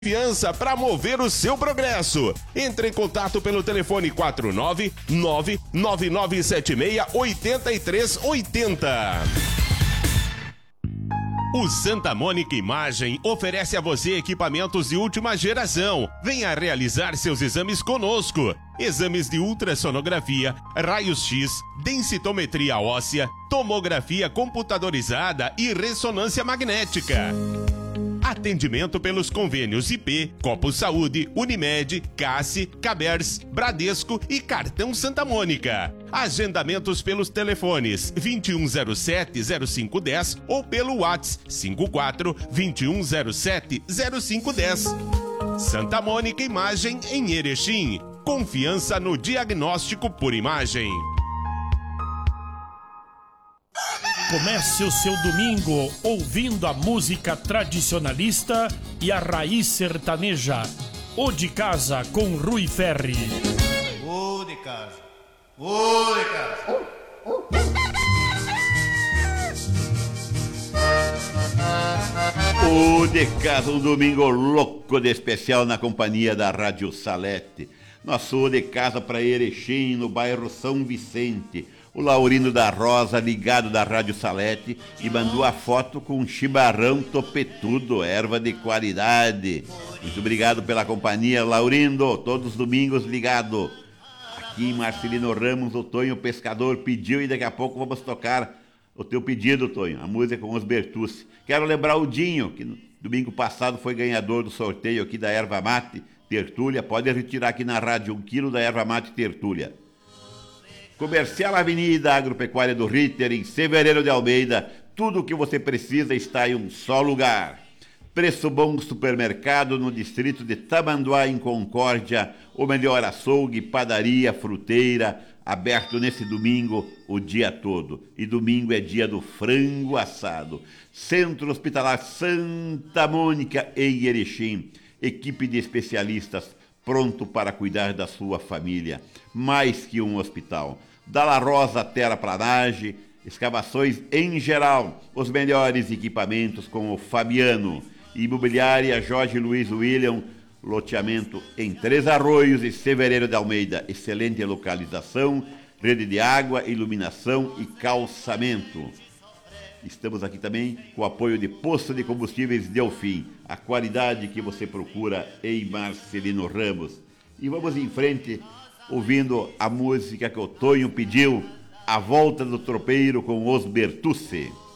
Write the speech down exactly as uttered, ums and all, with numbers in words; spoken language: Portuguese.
Confiança para mover o seu progresso. Entre em contato pelo telefone quatro nove nove nove nove sete seis oito três oito zero. O Santa Mônica Imagem oferece a você equipamentos de última geração. Venha realizar seus exames conosco. Exames de ultrassonografia, raios-x, densitometria óssea, tomografia computadorizada e ressonância magnética. Atendimento pelos convênios I P, Copo Saúde, Unimed, Cassi, Cabers, Bradesco e Cartão Santa Mônica. Agendamentos pelos telefones vinte e um zero sete zero cinco um zero ou pelo WhatsApp cinco quatro vinte e um zero sete zero cinco um zero. Santa Mônica Imagem em Erechim. Confiança no diagnóstico por imagem. Comece o seu domingo ouvindo a música tradicionalista e a raiz sertaneja. O de Casa com Rui Ferri. O de casa. O de casa. O de Casa, um domingo louco de especial na companhia da Rádio Salete. Nosso O de Casa para Erechim, no bairro São Vicente. O Laurino da Rosa, ligado da Rádio Salete, e mandou a foto com um chimarrão topetudo, erva de qualidade. Muito obrigado pela companhia, Laurindo, todos os domingos ligado. Aqui em Marcelino Ramos, o Tonho Pescador pediu e daqui a pouco vamos tocar o teu pedido, Tonho, a música com os Bertucci. Quero lembrar o Dinho, que no domingo passado foi ganhador do sorteio aqui da erva mate Tertúlia. Pode retirar aqui na rádio um quilo da erva mate Tertúlia. Comercial Avenida Agropecuária do Ritter, em Severiano de Almeida. Tudo o que você precisa está em um só lugar. Preço Bom Supermercado no distrito de Tamanduá, em Concórdia. O melhor açougue, padaria, fruteira, aberto nesse domingo o dia todo. E domingo é dia do frango assado. Centro Hospitalar Santa Mônica, em Erechim. Equipe de especialistas pronto para cuidar da sua família. Mais que um hospital. Dalla Rosa Terraplanagem, escavações em geral, os melhores equipamentos com o Fabiano. Imobiliária Jorge Luiz William, loteamento em Três Arroios e Severiano de Almeida. Excelente localização, rede de água, iluminação e calçamento. Estamos aqui também com o apoio de Posto de Combustíveis Delfim, a qualidade que você procura em Marcelino Ramos. E vamos em frente, ouvindo a música que o Tonho pediu, A Volta do Tropeiro com os Bertucci.